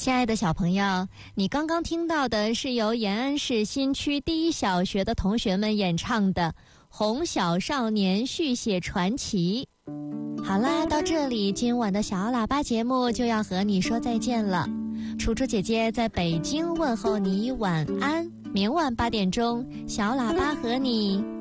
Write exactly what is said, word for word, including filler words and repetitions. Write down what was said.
亲爱的小朋友，你刚刚听到的是由延安市新区第一小学的同学们演唱的《红小少年续写传奇》。好啦，到这里今晚的小喇叭节目就要和你说再见了。楚楚姐姐在北京问候你晚安，明晚八点钟，小喇叭和你